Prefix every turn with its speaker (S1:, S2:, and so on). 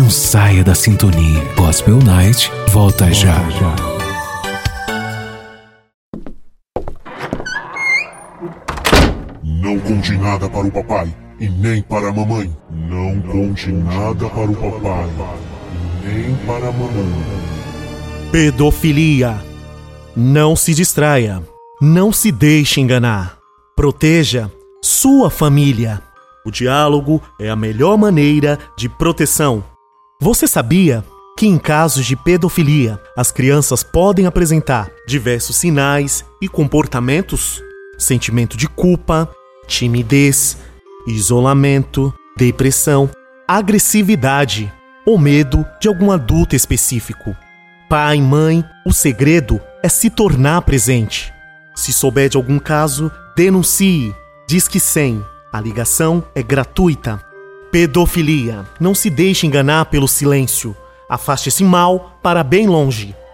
S1: Não saia da sintonia. Gospel Night volta já.
S2: Não conte nada para o papai e nem para a mamãe. Não conte nada para o papai e nem para a mamãe.
S3: Pedofilia. Não se distraia. Não se deixe enganar. Proteja sua família. O diálogo é a melhor maneira de proteção. Você sabia que em casos de pedofilia, as crianças podem apresentar diversos sinais e comportamentos? Sentimento de culpa, timidez, isolamento, depressão, agressividade ou medo de algum adulto específico. Pai, mãe, o segredo é se tornar presente. Se souber de algum caso, denuncie. Disque 100. A ligação é gratuita. Pedofilia. Não se deixe enganar pelo silêncio. Afaste esse mal para bem longe.